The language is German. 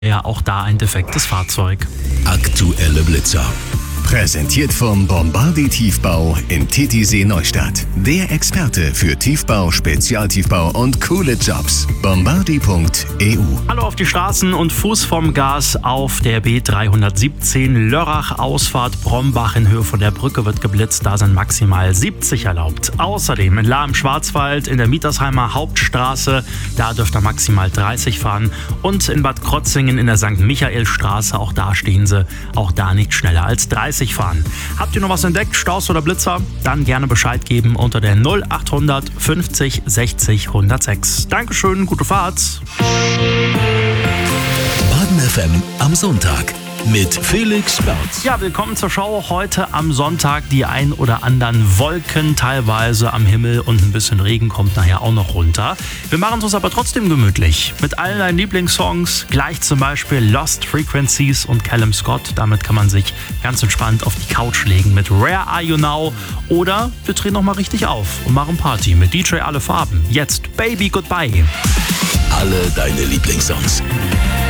Ja, auch da ein defektes Fahrzeug. Aktuelle Blitzer. Präsentiert vom Bombardi Tiefbau in Titisee Neustadt. Der Experte für Tiefbau, Spezialtiefbau und coole Jobs. Bombardi.eu. Hallo auf die Straßen und Fuß vom Gas auf der B317 Lörrach Ausfahrt Brombach in Höhe von der Brücke wird geblitzt. Da sind maximal 70 erlaubt. Außerdem in Lahr im Schwarzwald in der Mietersheimer Hauptstraße, da dürft ihr maximal 30 fahren. Und in Bad Krotzingen in der St. Michaelstraße, auch da stehen sie, auch da nicht schneller als 30 fahren. Habt ihr noch was entdeckt, Staus oder Blitzer? Dann gerne Bescheid geben unter der 0800 50 60 106. Dankeschön, gute Fahrt. Baden FM am Sonntag mit Felix Berz. Ja, willkommen zur Show. Heute am Sonntag die ein oder anderen Wolken teilweise am Himmel und ein bisschen Regen kommt nachher auch noch runter. Wir machen es uns aber trotzdem gemütlich. Mit allen deinen Lieblingssongs, gleich zum Beispiel Lost Frequencies und Callum Scott. Damit kann man sich ganz entspannt auf die Couch legen mit Where Are You Now? Oder wir drehen nochmal richtig auf und machen Party mit DJ Alle Farben. Jetzt Baby Goodbye. Alle deine Lieblingssongs.